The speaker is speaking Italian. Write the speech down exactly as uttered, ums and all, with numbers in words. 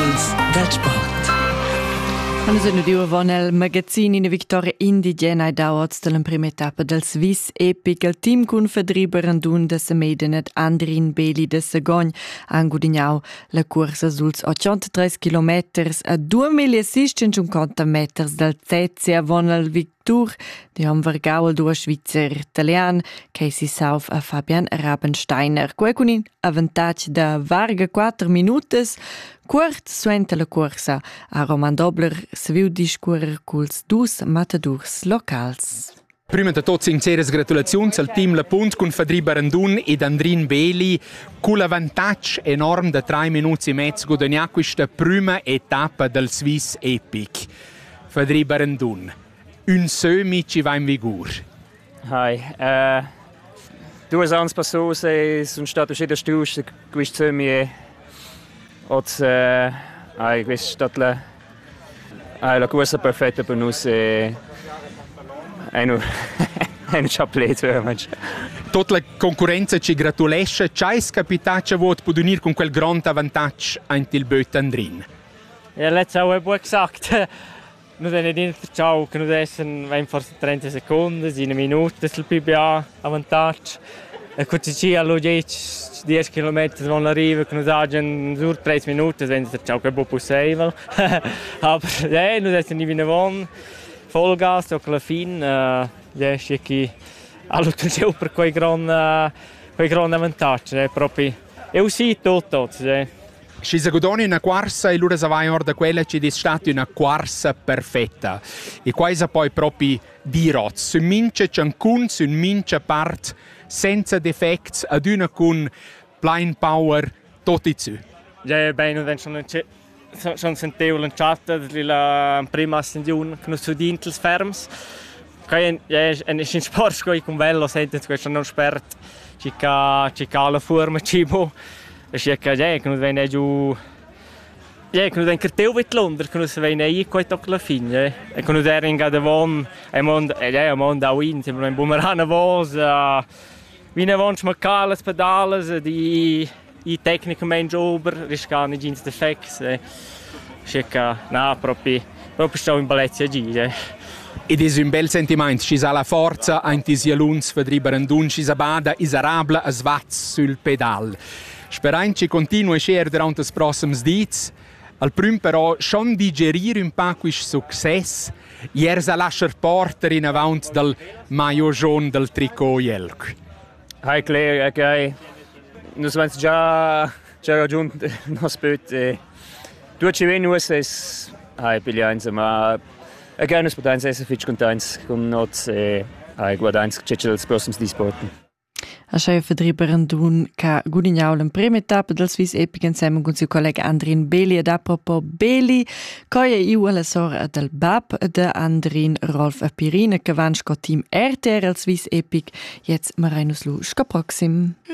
Puls del sport. Quando sono di nuovo nel magazzino in vittoria indigena e dauots della prima etapa del Swiss Epic, il team con Fedri Barandun da Semeden ed Andrin Beli da Sagogn han guadagnau la corsa suls ottantatré chilometri a duemilaseicentcinquanta metri dal Zezia von il Victor di han vergau il due svizzer italian Casey South a Fabian Rabensteiner. Quei con un avantaggio da varga quattro minuti. Quart suenta la corsa a Roman Dobler se viu discorrer culs dus matadurs locals. Prima di tutto sinceres gratulazioni al team La Punt con Fedri Barandun ed Andrin Beli con l'avvantaggio enorme da tre minuti e mezzo guadagna questa prima etapa del Swiss Epic. Fedri Barandun, un semi ci va in vigore. Hi, uh, due anni passati sono stato uscito da Stusch, questo semi Od, eh, ai, questa è la, ai, la corsa perfetta per noi e non ci ha pleto veramente. Tutta la concorrenza ci gratulesce, c'è capitato che può unire con quel grande vantaggio anche il böt Andrin. Ja, letztes auch gut gesagt. Nur dann nicht ciao, che noi essen forse trenta secondi, eine Minute sul P B A vantaggio. E quando ci allo dieci dieci chilometri von arriva, che noi sagen sur tre minuti, wenn es ciao che possibile. Aber ja, noi essen nicht von Vollgas, auch la fin, ja, ist che allo tutto per quei gran quei gran vantaggio, è proprio è uscito tutto, ja. Si è guadagnato una corsa e l'ora vai ora da quella ci è stata una corsa perfetta. E quasi poi proprio dirò, su mince ciancun, su mince part, senza defects, ad una con plain power, tutti su. Ja, bene, dann schon schon sentivo lanciata la prima ascensione che non su dintels ferms. Che ja, è in sport coi con bello sente questo non spert. Ci ca ci ca la forma cibo. E c'è che ja, che non viene giù. Ja, che non viene carteo vit Londra, che non si viene i coi toc la fine. E che non era in gada von, e mond, e ja, mond da win, sembra un bumerana vos. Wie ne wons macales pedales di i tecnico men ober riscani jeans defects e checa na proprio proprio sto in bellezza gi eh. Ed è un bel sentimento, ci sa la forza anche sia l'uns Fedri Barandun, ci sa bada isarabla a svaz sul pedal. Sperant ci continua a scer durante i prossimi dits. Al prim però schon digerire un po' questo successo, ieri sa lasciar porter in avanti del maillot jaune del tricot jelk. Hi Claire, ok. Noi abbiamo già, già raggiunto il nostro böt. Due ci vengono e hai piglianza, ma ok, noi possiamo essere molto contenti con noi e hai guadagnato che c'è il prossimo di sport. A chef Fedri Barandun che guadagnau la prima etapa del Swiss Epic insieme con il suo collega Andrin Beli ed apropos Beli, che è io alla sora del B A P de Andrin Rolf Pirina che vanno con team R T R al Swiss Epic, jetzt Marinus Luschka proxim.